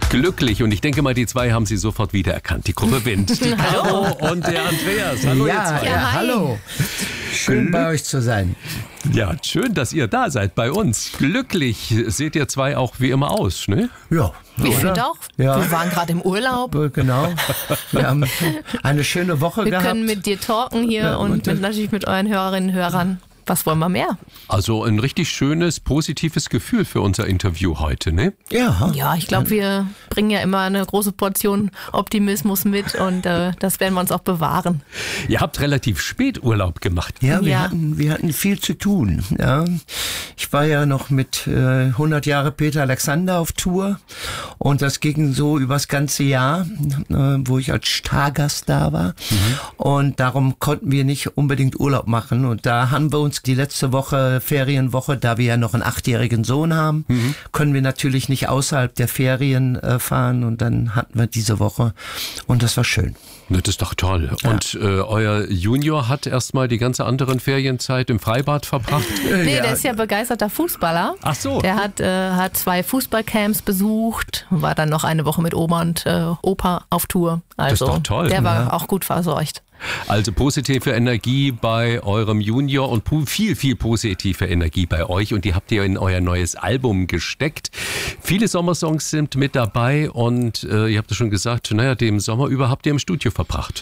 Glücklich. Und ich denke mal, die zwei haben Sie sofort wiedererkannt. Die Gruppe Wind. Die Caro und der Andreas. Hallo, ihr zwei. Ja, hallo. Schön bei euch zu sein. Ja, schön, dass ihr da seid bei uns. Glücklich seht ihr zwei auch wie immer aus, ne? Ja. Ich finde auch. Ja. Wir waren gerade im Urlaub. Genau. Wir haben eine schöne Woche Wir gehabt. können mit dir talken hier Ja, und natürlich mit euren Hörerinnen und Hörern. Was wollen wir mehr? Also ein richtig schönes, positives Gefühl für unser Interview heute, ne? Ja. Ja, ich glaube, wir bringen ja immer eine große Portion Optimismus mit und das werden wir uns auch bewahren. Ihr habt relativ spät Urlaub gemacht. Ja, wir Ja. hatten viel zu tun. Ja. Ich war ja noch mit 100 Jahre Peter Alexander auf Tour und das ging so übers ganze Jahr, wo ich als Stargast da war. Und darum konnten wir nicht unbedingt Urlaub machen und da haben wir uns die letzte Woche, Ferienwoche, da wir ja noch einen 8-jährigen Sohn haben, können wir natürlich nicht außerhalb der Ferien fahren und dann hatten wir diese Woche und das war schön. Das ist doch toll. Ja. Und euer Junior hat erstmal die ganze anderen Ferienzeit im Freibad verbracht. Nee, der ist ja begeisterter Fußballer. Ach so. Der hat 2 Fußballcamps besucht, war dann noch eine Woche mit Oma und Opa auf Tour. Also ist doch toll. der war auch gut versorgt. Also positive Energie bei eurem Junior und viel positive Energie bei euch. Und die habt ihr in euer neues Album gesteckt. Viele Sommersongs sind mit dabei und ihr habt es schon gesagt, naja, den Sommer über habt ihr im Studio verbracht.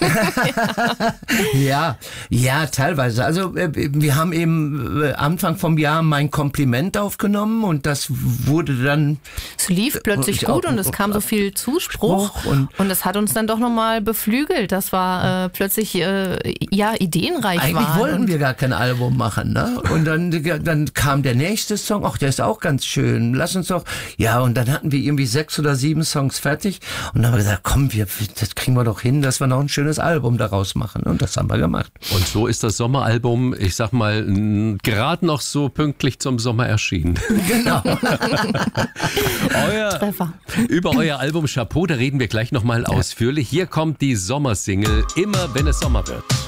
Ja, teilweise. Also wir haben eben Anfang vom Jahr mein Kompliment aufgenommen und das wurde dann... Es lief plötzlich gut und es kam so viel Zuspruch und es hat uns dann doch nochmal beflügelt. Das war plötzlich ideenreich Eigentlich war. wollten wir gar kein Album machen, ne? Und dann kam der nächste Song, ach, der ist auch ganz schön, lass uns doch, ja, und dann hatten wir irgendwie 6 oder 7 Songs fertig und dann haben wir gesagt, komm, das kriegen wir doch hin, dass wir noch ein schönes Album daraus machen und das haben wir gemacht. Und so ist das Sommeralbum, ich sag mal, gerade noch so pünktlich zum Sommer erschienen. Genau. Treffer. Über euer Album Chapeau, da reden wir gleich nochmal ausführlich. Hier kommt die Sommersingle, immer wenn es Sommer wird.